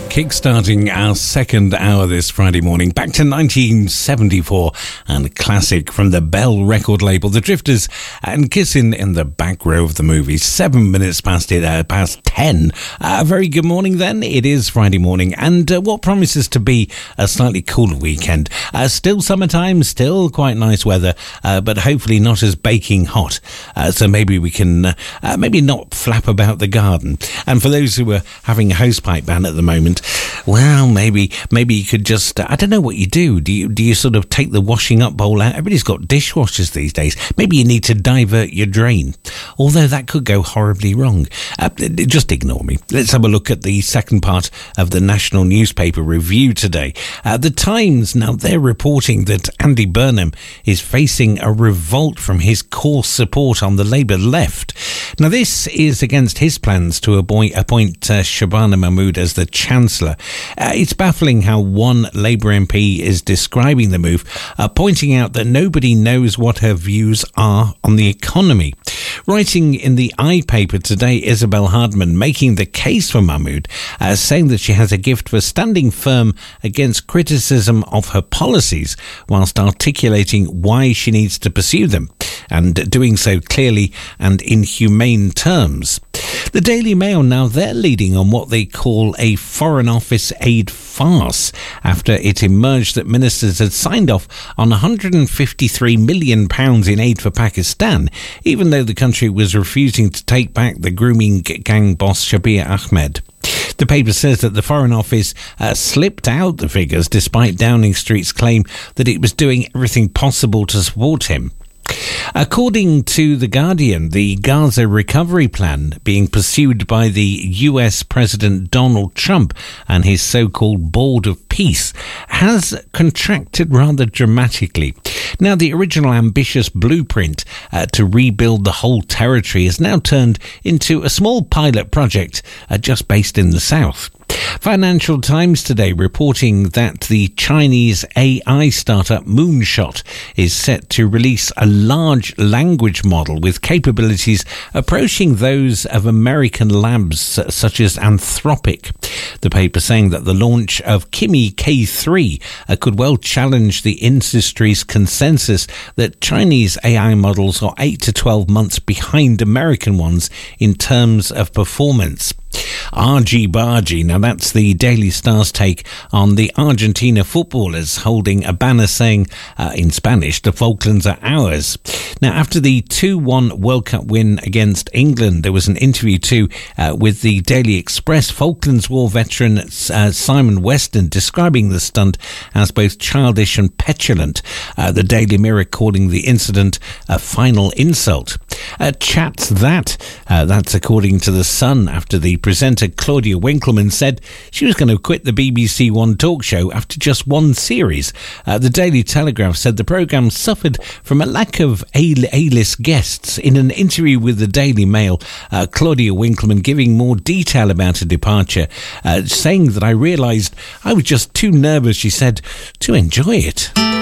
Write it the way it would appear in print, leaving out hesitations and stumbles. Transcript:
Kickstarting our second hour this Friday morning, back to 1974 and a classic from the Bell record label, The Drifters, and Kissing in the Back Row of the Movie. 7 minutes past 10. Very good morning then. It is Friday morning, and what promises to be a slightly cooler weekend. Still summertime, still quite nice weather, but hopefully not as baking hot. So maybe we can maybe not flap about the garden. And for those who are having a hosepipe ban at the moment, well, maybe you could just, I don't know what you do. Do you sort of take the washing up bowl out? Everybody's got dishwashers these days. Maybe you need to divert your drain. Although that could go horribly wrong. Just ignore me. Let's have a look at the second part of the National Newspaper Review today. The Times, now they're reporting that Andy Burnham is facing a revolt from his core support on the Labour left. Now this is against his plans to appoint Shabana Mahmood as the Chancellor. It's baffling how one Labour MP is describing the move, pointing out that nobody knows what her views are on the economy. Writing in the I-Paper today, Isabel Hardman making the case for Mahmood, saying that she has a gift for standing firm against criticism of her policies, whilst articulating why she needs to pursue them, and doing so clearly and in humane terms. The Daily Mail now, they're leading on what they call a Foreign Office aid farce after it emerged that ministers had signed off on £153 million in aid for Pakistan, even though the country was refusing to take back the grooming gang boss Shabir Ahmed. The paper says that the Foreign Office slipped out the figures despite Downing Street's claim that it was doing everything possible to support him. According to The Guardian, the Gaza recovery plan being pursued by the US President Donald Trump and his so-called Board of Peace has contracted rather dramatically. Now, the original ambitious blueprint to rebuild the whole territory has now turned into a small pilot project just based in the south. Financial Times today reporting that the Chinese AI startup Moonshot is set to release a large language model with capabilities approaching those of American labs such as Anthropic. The paper saying that the launch of Kimi K3 could well challenge the industry's consensus that Chinese AI models are 8 to 12 months behind American ones in terms of performance. Argy-bargy, now that's the Daily Star's take on the Argentina footballers holding a banner saying, in Spanish, the Falklands are ours. Now, after the 2-1 World Cup win against England, there was an interview too with the Daily Express Falklands War veteran Simon Weston describing the stunt as both childish and petulant. The Daily Mirror calling the incident a final insult. Chat's that's according to The Sun, after the presenter Claudia Winkleman said she was going to quit the BBC One talk show after just one series. The Daily Telegraph said the programme suffered from a lack of A-list guests. In an interview with the Daily Mail, Claudia Winkleman giving more detail about her departure, saying that I realised I was just too nervous, she said, to enjoy it.